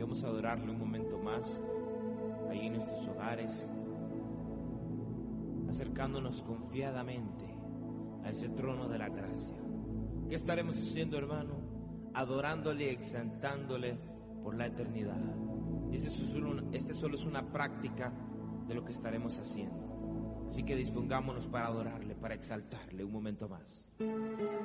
Vamos a adorarle un momento más, ahí en nuestros hogares, acercándonos confiadamente a ese trono de la gracia. ¿Qué estaremos haciendo, hermano? Adorándole y exaltándole por la eternidad. Este solo es una práctica de lo que estaremos haciendo. Así que dispongámonos para adorarle, para exaltarle un momento más.